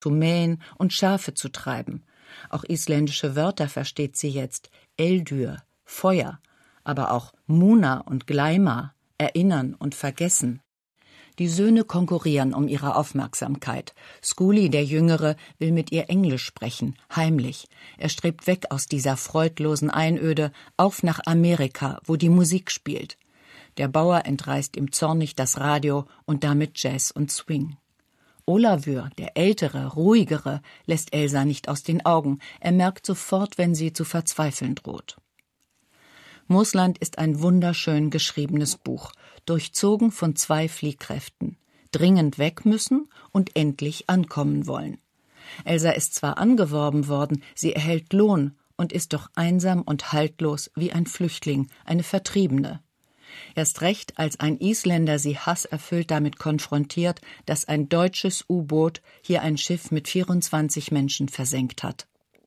zu mähen und Schafe zu treiben. Auch isländische Wörter versteht sie jetzt: Eldur, Feuer, aber auch Muna und Gleima, erinnern und vergessen. Die Söhne konkurrieren um ihre Aufmerksamkeit. Skuli, der Jüngere, will mit ihr Englisch sprechen, heimlich. Er strebt weg aus dieser freudlosen Einöde, auf nach Amerika, wo die Musik spielt. Der Bauer entreißt ihm zornig das Radio und damit Jazz und Swing. Olavur, der ältere, ruhigere, lässt Elsa nicht aus den Augen. Er merkt sofort, wenn sie zu verzweifeln droht. Moosland ist ein wunderschön geschriebenes Buch, durchzogen von 2 Fliehkräften, dringend weg müssen und endlich ankommen wollen. Elsa ist zwar angeworben worden, sie erhält Lohn und ist doch einsam und haltlos wie ein Flüchtling, eine Vertriebene. Erst recht, als ein Isländer sie hasserfüllt damit konfrontiert, dass ein deutsches U-Boot hier ein Schiff mit 24 Menschen versenkt hat.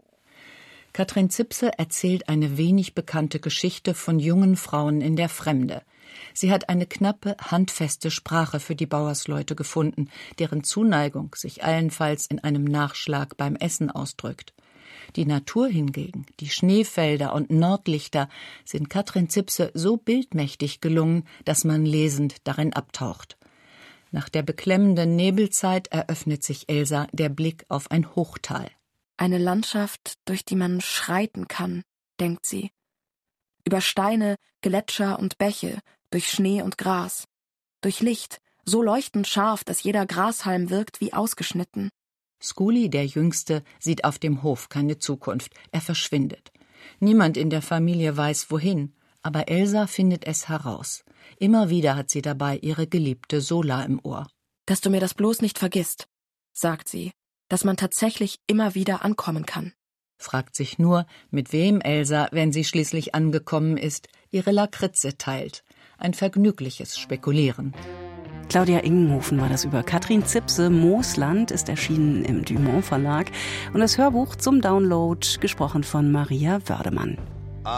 Katrin Zipse erzählt eine wenig bekannte Geschichte von jungen Frauen in der Fremde. Sie hat eine knappe, handfeste Sprache für die Bauersleute gefunden, deren Zuneigung sich allenfalls in einem Nachschlag beim Essen ausdrückt. Die Natur hingegen, die Schneefelder und Nordlichter, sind Katrin Zipse so bildmächtig gelungen, dass man lesend darin abtaucht. Nach der beklemmenden Nebelzeit eröffnet sich Elsa der Blick auf ein Hochtal. Eine Landschaft, durch die man schreiten kann, denkt sie. Über Steine, Gletscher und Bäche, durch Schnee und Gras. Durch Licht, so leuchtend scharf, dass jeder Grashalm wirkt wie ausgeschnitten. Skuli, der Jüngste, sieht auf dem Hof keine Zukunft. Er verschwindet. Niemand in der Familie weiß, wohin. Aber Elsa findet es heraus. Immer wieder hat sie dabei ihre geliebte Sola im Ohr. Dass du mir das bloß nicht vergisst, sagt sie. Dass man tatsächlich immer wieder ankommen kann. Fragt sich nur, mit wem Elsa, wenn sie schließlich angekommen ist, ihre Lakritze teilt. Ein vergnügliches Spekulieren. Claudia Ingenhofen war das über Katrin Zipse. Moosland ist erschienen im Dumont Verlag und das Hörbuch zum Download gesprochen von Maria Wördemann.